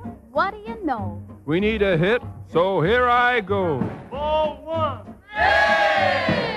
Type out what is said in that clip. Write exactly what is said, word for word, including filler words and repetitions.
What do you know? We need a hit, so here I go. Ball one. Hey!